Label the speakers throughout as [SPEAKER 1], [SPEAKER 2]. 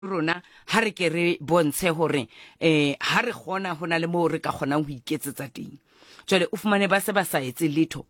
[SPEAKER 1] rona ha re ke re bontshe hore ha re gona hona le mo re ka gona go iketsetsa teng jole o fumane ba se ba sa etse letho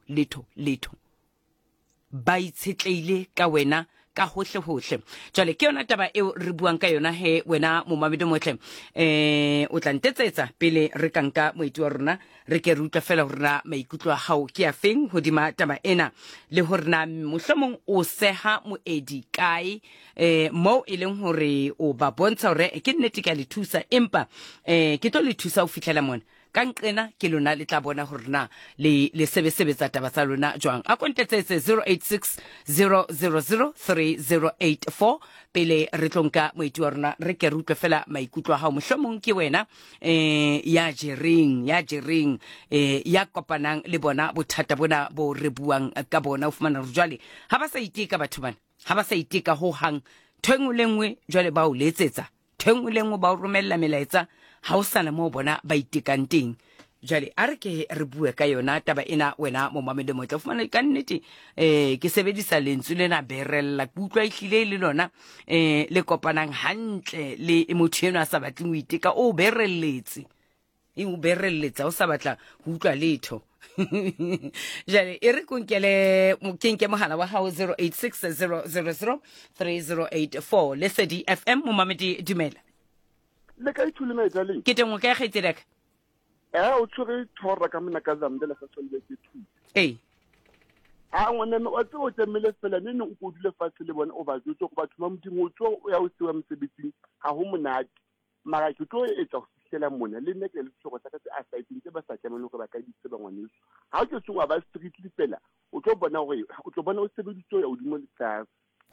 [SPEAKER 1] ba itshetleile ka wena ka hohle jale ke yona taba eo re buang ka yona he wena mo mamedi motle o tla ntetsetsa pele re kanka moeti wa rona re ke re utlwa fela rona maikutlo a hao ke a feng hodima taba ena le hore na mohlomong o seha moedi kae mo e leng hore o ba bontsha hore ke nnete ka le thusa empa ke tlo le thusa o fihlela mona ka nqena ke lona le tla bona hore na le sebetsa taba tsa lona jwang a kontetsetse 086 000 3084 pele re tlonka moeti wa rona re ke re utlwe fela maikutlo a hao mohlomong ke wena ya jereng ya kopanang le bona bothata bona bo re buang ka bona o fumana re jwale ha ba sa iteka batho bana ha ba sa iteka ho hang thwengulengwe jwale ba o letsetsa thwengulengwe ba o romella melaetsa ha o sana mo bona ba itekanteng jale a re ke re bue ka yona taba ena wena mo mamedi motle o fumana ka nnete ke sebedisa lentswe lena berella ke utlwa ihlile le lona le kopanang hantle le motho eno a sa batleng o iteka o berelletse o berelletsa o sa batla ho utlwa letho jale e re konkele mokenke mohala wa hao 086 000 3084 Lesedi FM mo mamedi dumela
[SPEAKER 2] le ka ithule na etsale
[SPEAKER 1] ke tengwe ka kgetsedaka
[SPEAKER 2] o tshwere thora ka mona ka zamdela sa solwe ke thu ngwana no a tso tsemele fela nne o kodile fatshe le bona o ba jotse go batho ba modimo o tso ya o sewa mosebetsing ga go monate mara ke tlo etsa go fihlela mona le nne ke le tshoko sa ka tse a saiteng tse ba sa tlamelo go ba ka ditse ba ngwaneso ga o ke tswa ba strictly fela o tlo bona gore o tlo bona o sebeditse ya o dimo le tsaka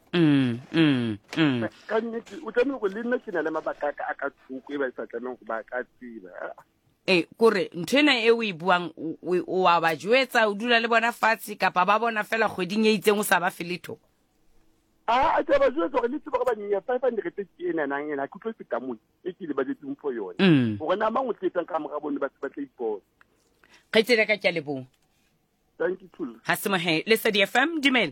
[SPEAKER 2] ka nnete o tlamelo go le nne ke na le mabaka a ka thoko e ba sa tlamelo go ba ka tseba
[SPEAKER 1] kore nthena e o e buang o a ba jwetsa o dula le bona fatshe kapa ba bona fela kgweding e itseng o sa ba feletho
[SPEAKER 2] a tla ba jwetsa gore le tseba ba nya 500 ke ena nang ena ke tlo feta mone e ke le ba ditseng for yona gore na mang o tletsa ka mo ga bone ba se ba tla ipona
[SPEAKER 1] kgaitsela ka tja lebong
[SPEAKER 2] thank you too
[SPEAKER 1] ha se mo he Lesedi FM dumela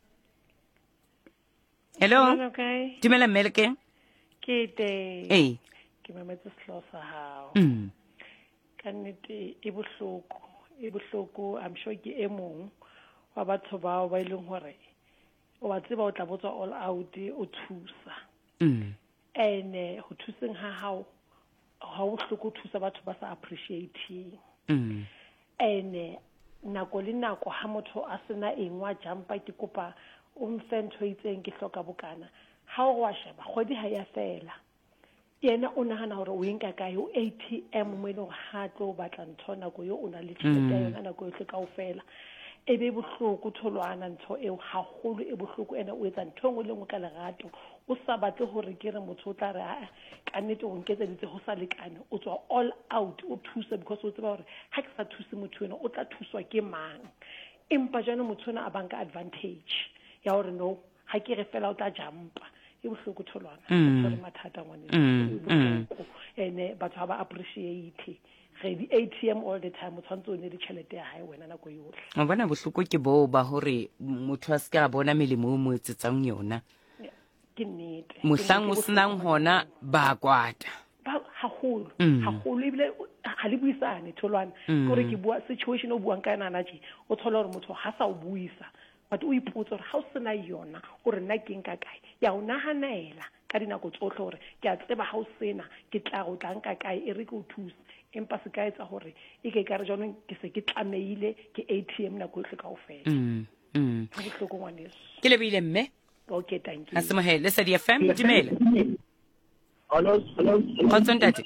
[SPEAKER 1] hello
[SPEAKER 3] okay
[SPEAKER 1] dumela melke
[SPEAKER 3] ke ke mametse slosa hao kannete e bohloko I'm sure ke e mong wa batho bao ba ileng hore o ba tseba o tla botswa all out o thusa ene ho thuseng ha hao ha o hloko thusa batho ba sa appreciating ene nako le nako ha motho a sena engwa jumpa ke kopa o mfentho itseng ke hloka bokana ha o wa sheba kgodi ha ya fela yena o nahana hore o enka kae o ATM mo eno ha tlo batla ntho nako yo o na le tšhelete yona nako yohle kaofela e be bohloko tholwana ntho eo haholo e bohloko ena o etsa ntho engwe le ngwe ka lerato o sa batle hore ke re motho o tla re ka nnete o nketseditse ho sa lekane o tswa all out o thusa because o tseba hore ha ke sa thuse motho ena o tla thuswa ke mang empa jana motho ena a banka advantage ya hore no ha ke re fela o tla jumpa e bohloko tholwana tsore mathata ngwane ene batho ba appreciate re di ATM all the time o tshwantse o ne di tšhelete ya hae wena nako yohle
[SPEAKER 1] o bona bohloko ke bo ba hore motho a se ka bona melemo o mo etsetsang yona
[SPEAKER 3] ke nnete
[SPEAKER 1] mohlang o senang hona ba kwata
[SPEAKER 3] haholo ebile ga le buisane tholwana gore ke bua situation o buang ka nana tje o thola gore motho ha sa o buisa but o ipotsa gore ga o sena yona gore nna ke nka kae ya o nahanela ka dinako tsohle gore ke a tseba ga o sena ke tla go tla nka kae e re ke o thusa empa se ka etsa gore e ke ka re jwanong ke se ke tlameile ke ATM nako yohle kaofela ha bohloko ngwaneso
[SPEAKER 1] ke lebile mme
[SPEAKER 3] okay thank you
[SPEAKER 1] ha se mo he Lesedi FM dumela
[SPEAKER 2] hello
[SPEAKER 1] ntate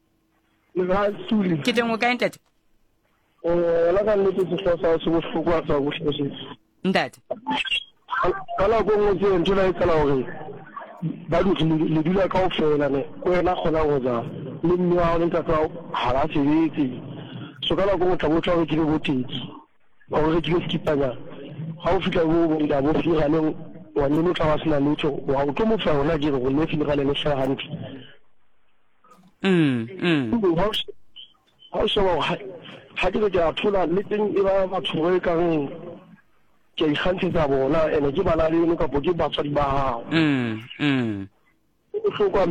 [SPEAKER 1] ke tengwe ka ntate
[SPEAKER 2] la ka nne ke tsosa se bohloko a tsa go hlosetsa
[SPEAKER 1] ntate
[SPEAKER 2] kala go mo je ntula e tsala hore ba le dula kaofela ne ko ena khona go ja le mwa le tsa ha ba sebetse so kala go tla botsa go dile botedi o re dile skipanya ha o fitla go nda bo fira le wa ne mo tla sena letho wa go mo fa ona dire go ne fira le sa hantle ha o so ha di ga thola le teng e ba batho re kang ke ikgantse tsa bona ene ke bana le no ka bo ke batswadi ba hao bohloko